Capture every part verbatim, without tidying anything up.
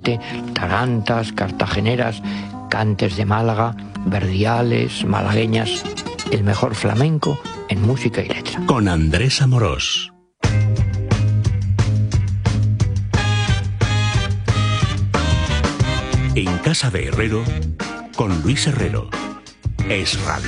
Benavente, tarantas, cartageneras, cantes de Málaga, verdiales, malagueñas, el mejor flamenco en música y letra. Con Andrés Amorós. En casa de Herrero, con Luis Herrero. Es Radio.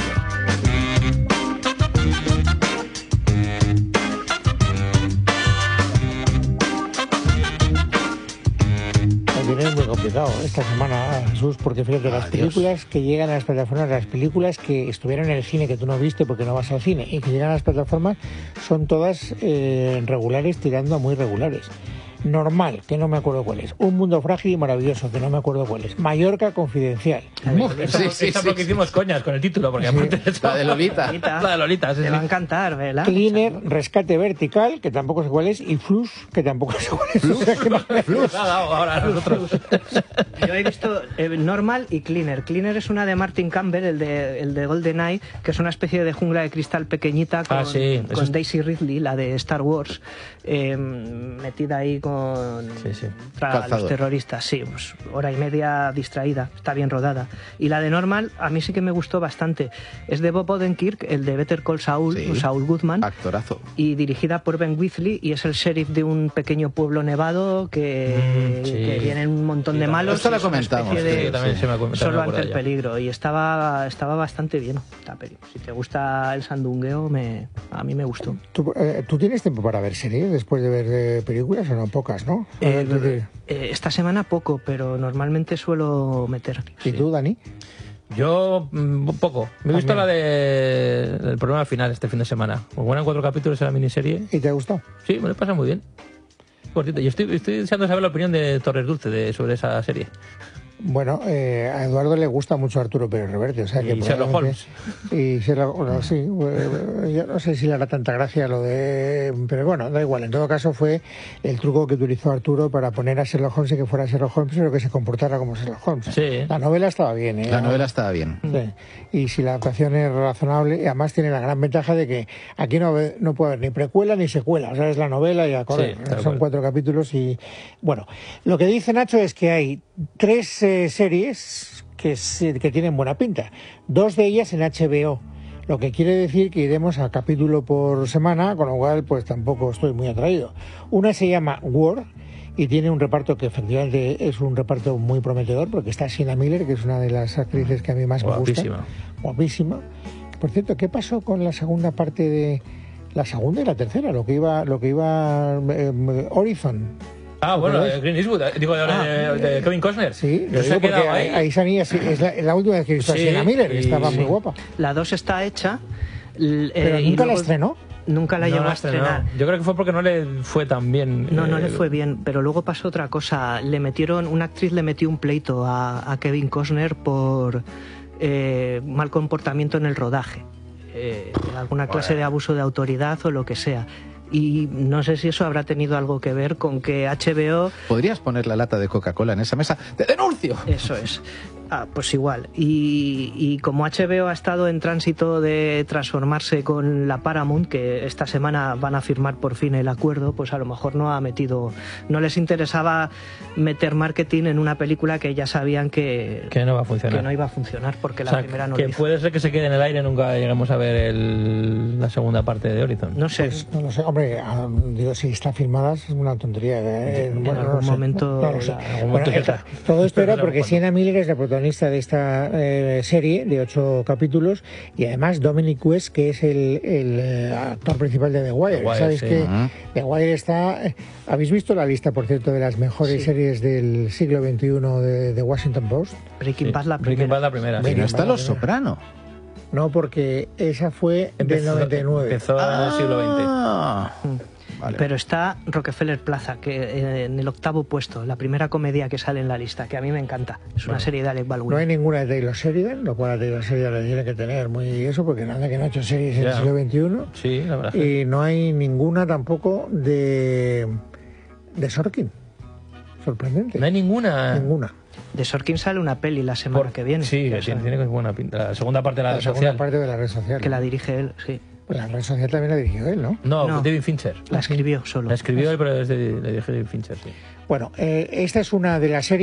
Es muy complicado esta semana, Jesús, porque fíjate, las películas que llegan a las plataformas, las películas que estuvieron en el cine que tú no viste porque no vas al cine y que llegan a las plataformas son todas eh, regulares tirando a muy regulares. Normal, que no me acuerdo cuál es. Un mundo frágil y maravilloso, que no me acuerdo cuál es. Mallorca confidencial. Esta sí, sí, sí, porque hicimos coñas con el título, porque sí. Aparte de la de Lolita. La de Lolita, sí, Te sí. va a encantar, ¿verdad? Cleaner, Rescate Vertical, que tampoco sé cuál es, y Flush, que tampoco sé cuál es. Flush, o sea, que no... Flush. Ahora nosotros. Yo he visto eh, Normal y Cleaner. Cleaner es una de Martin Campbell, el de, el de GoldenEye, que es una especie de jungla de cristal pequeñita con, ah, sí. con es... Daisy Ridley, la de Star Wars, eh, metida ahí con... Sí. Sí. Para los terroristas, sí, pues, hora y media distraída, está bien rodada. Y la de Normal, a mí sí que me gustó bastante. Es de Bob Odenkirk, el de Better Call Saul, sí. Saul Goodman. Actorazo. Y dirigida por Ben Wheatley, y es el sheriff de un pequeño pueblo nevado que, mm, sí. que vienen un montón sí, de malos. Esto la comentamos. De, sí, también se me acuerdo, solo ante el peligro. Y estaba, estaba bastante bien la peli. Si te gusta el sandungueo, me, a mí me gustó. ¿Tú, eh, ¿Tú tienes tiempo para ver series después de ver eh, películas o no? Pocas, ¿no? Eh, eh, esta semana poco, pero normalmente suelo meter. ¿Y sí. tú, Dani? Yo, mm, poco. Me he visto la de el programa final este fin de semana. Como eran cuatro capítulos en la miniserie. ¿Y te ha gustado? Sí, me lo he pasado muy bien. Cortito. Yo estoy, estoy deseando saber la opinión de Torres Dulce de, sobre esa serie. Bueno, eh, a Eduardo le gusta mucho Arturo Pérez Reverte, o sea que y Sherlock Holmes. Y Sherlock, bueno, sí, eh, yo no sé si le hará tanta gracia lo de, pero bueno, da igual. En todo caso fue el truco que utilizó Arturo para poner a Sherlock Holmes y que fuera Sherlock Holmes, pero que se comportara como Sherlock Holmes. Sí. La novela estaba bien, ¿eh? La novela estaba bien. Sí. Y si la adaptación es razonable, y además tiene la gran ventaja de que aquí no, no puede haber ni precuela ni secuela, o sea, es la novela y a correr. Sí, son cual. cuatro capítulos y bueno, lo que dice Nacho es que hay tres eh, series que, se, que tienen buena pinta, dos de ellas en H B O, lo que quiere decir que iremos a capítulo por semana, con lo cual pues tampoco estoy muy atraído. Una se llama War y tiene un reparto que efectivamente es un reparto muy prometedor, porque está Sienna Miller, que es una de las actrices que a mí más Guapísima. me gusta. Guapísima. Por cierto, ¿qué pasó con la segunda parte de la segunda y la tercera? Lo que iba, lo que iba eh, Horizon. Ah, bueno, de Clint Eastwood, digo, ah, de, de Kevin Costner. Sí, yo sé porque ahí, ahí salía, sí, es, la, es la última vez que he visto a sí, Sienna Miller, que estaba sí. muy guapa. La dos está hecha. Eh, Pero nunca luego... la estrenó. Nunca la no llegó la a estrenar. Yo creo que fue porque no le fue tan bien. No, no eh, le fue bien, pero luego pasó otra cosa. Le metieron, una actriz le metió un pleito a, a Kevin Costner por eh, mal comportamiento en el rodaje. Eh, alguna clase de abuso de autoridad o lo que sea. Y no sé si eso habrá tenido algo que ver con que H B O... ¿Podrías poner la lata de Coca-Cola en esa mesa? ¡Te denuncio! Eso es. Ah, pues igual. Y, y como H B O ha estado en tránsito de transformarse con la Paramount, que esta semana van a firmar por fin el acuerdo, pues a lo mejor no ha metido... No les interesaba meter marketing en una película que ya sabían que... Que no va a funcionar. Que no iba a funcionar porque o la sea, primera no que lo hizo. puede ser que se quede en el aire, nunca lleguemos a ver el, la segunda parte de Horizon. No sé. Pues, no lo sé, hombre, ah, digo, si está filmada es una tontería. Eh, en bueno, algún no momento... No, no lo sé. En algún Bueno, momento eh, todo esto era porque Sienna Miller es la protagonista de esta eh, serie de ocho capítulos y además Dominic West, que es el, el eh, actor principal de The Wire. The Wire, Sabéis sí. que Uh-huh. The Wire está... Eh, ¿habéis visto la lista, por cierto, de las mejores Sí. series del siglo veintiuno de, de Washington Post? Breaking Sí. Bad la Breaking primera. Bad la primera. Breaking Que no está Bad, Los ¿verdad? Soprano. No, porque esa fue del Empezó- noventa y nueve. Empezó en el siglo veinte. Ah, vale. Pero está Rockefeller Plaza, que eh, en el octavo puesto, la primera comedia que sale en la lista, que a mí me encanta. Es una Bueno. serie de Alec Baldwin. No hay ninguna de Taylor Sheridan, lo cual a Taylor Sheridan le tiene que tener muy eso, porque nada que no ha hecho series en Ya. el siglo veintiuno. Sí, la verdad. que- Y no hay ninguna tampoco de, de Sorkin. Sorprendente. No hay ninguna. Ninguna. De Sorkin sale una peli la semana Por- que viene. Sí, que, que tiene, tiene buena pinta. La segunda parte de la, La red segunda social. parte de la red social. que la dirige él, sí. Pues la red social también la dirigió él, ¿no? No, No. David Fincher. La escribió solo. La escribió él, pero es de, le dije David Fincher, sí. Bueno, eh, esta es una de las series